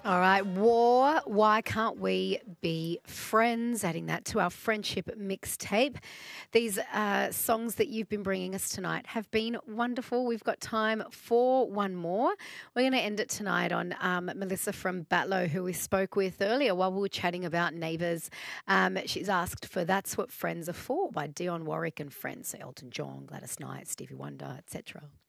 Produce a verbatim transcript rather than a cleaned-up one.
All right, War, Why Can't We Be Friends? Adding that to our friendship mixtape. These uh, songs that you've been bringing us tonight have been wonderful. We've got time for one more. We're going to end it tonight on um, Melissa from Batlow, who we spoke with earlier while we were chatting about Neighbours. Um, she's asked for That's What Friends Are For by Dionne Warwick and Friends, so Elton John, Gladys Knight, Stevie Wonder, et cetera.